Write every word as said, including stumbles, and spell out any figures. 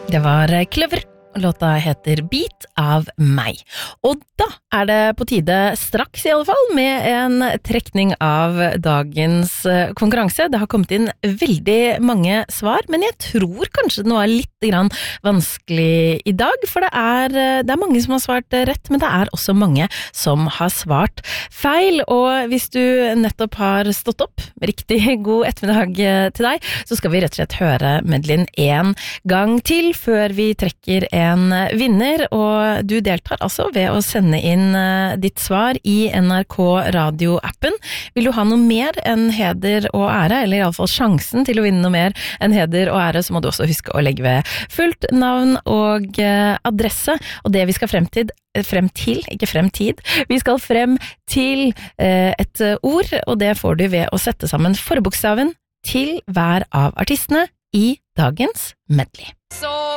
Det var Kløver, og låta heter Bit av meg. Og da er det på tide, straks i alle fall, med en trekning av dagens konkurranse. Det har kommet inn veldig mange svar, men jeg tror kanskje det nå er litt grann vanskelig i dag, for det er, det er mange som har svart rett, men det er også mange som har svart feil. Og hvis du nettopp har stått opp, riktig god ettermiddag til deg, så skal vi rett og slett høre medleyen en gang til før vi trekker en vinner, og du deltar altså ved å sende inn ditt svar i N R K Radio-appen. Vil du ha noe mer enn heder og ære, eller i alle fall sjansen til å vinne noe mer enn heder og ære, så må du også huske å legge ved fullt navn og adresse, og det vi skal frem til, frem til, ikke fremtid, vi skal frem til et ord, og det får du ved å sette sammen forbokstaven til hver av artistene i dagens medley. Så